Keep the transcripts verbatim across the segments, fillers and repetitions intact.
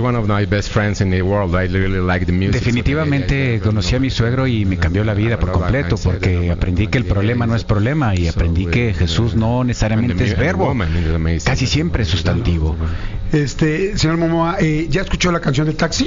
one of my best friends in the world. I really like the music. Definitivamente conocí a mi suegro y me cambió la vida por completo, porque aprendí que el problema no es problema y aprendí que Jesús no necesariamente es verbo, casi siempre es sustantivo. Este, señor Momoa, eh, ¿ya escuchó la canción de Taxi?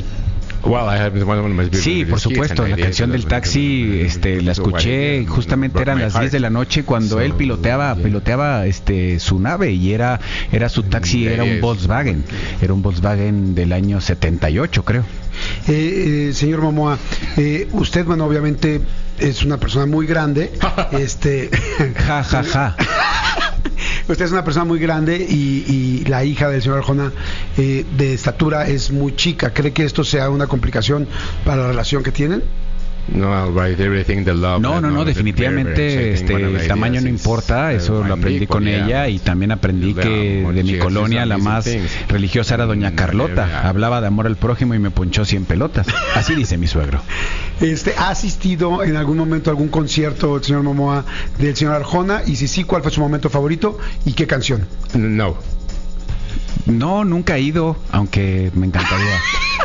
Sí, por supuesto, la canción del taxi, este, la escuché, justamente eran las diez de la noche cuando él piloteaba, piloteaba, este, su nave y era, era su taxi, era un Volkswagen, era un Volkswagen del año setenta y ocho, creo. Eh, eh, señor Momoa, eh, usted, bueno, obviamente es una persona muy grande, este, ja, ja, ja. Usted es una persona muy grande y, y la hija del señor Arjona eh, de estatura es muy chica. ¿Cree que esto sea una complicación para la relación que tienen? No, no, no, no, definitivamente este, el tamaño no importa, eso lo aprendí con ella y también aprendí que de mi colonia la más religiosa era doña Carlota, hablaba de amor al prójimo y me ponchó cien pelotas, así dice mi suegro. Este, ¿ha asistido en algún momento a algún concierto el señor Momoa del señor Arjona? Y si sí, ¿cuál fue su momento favorito y qué canción? No. No, nunca he ido, aunque me encantaría.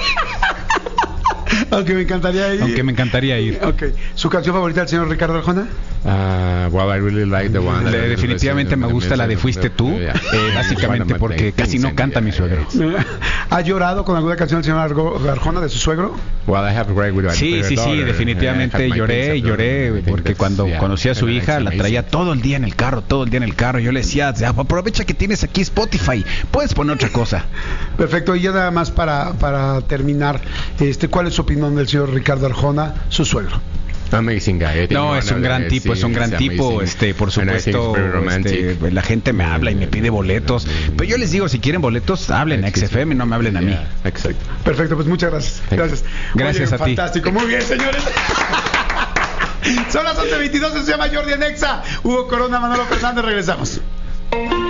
Aunque me encantaría ir. Aunque me encantaría ir. Okay. ¿Su canción favorita del señor Ricardo Arjona? Uh, well, I really like the one Le, definitivamente me gusta la de Fuiste tú, eh, básicamente porque casi no canta mi suegro. ¿Ha llorado con alguna canción del señor Arjona de su suegro? Well, I have great with sí, sí, sí, definitivamente lloré, lloré porque cuando conocí a su hija la traía todo el día en el carro, todo el día en el carro. Yo le decía, aprovecha que tienes aquí Spotify, puedes poner otra cosa. Perfecto, y ya nada más para, para terminar, este, ¿cuál es su opinión del señor Ricardo Arjona, su suegro? Amazing guy. No, es un gran tipo, es un gran tipo, este, por supuesto, este, la gente me habla y me pide boletos, pero yo les digo, si quieren boletos, hablen a X F M, no me hablen a mí. Exacto. Perfecto, pues muchas gracias. Gracias. Gracias Oye, a ti. Fantástico, muy bien, señores. Son las once veintidós, se llama Jordi Anexa, Hugo Corona, Manolo Fernández, regresamos.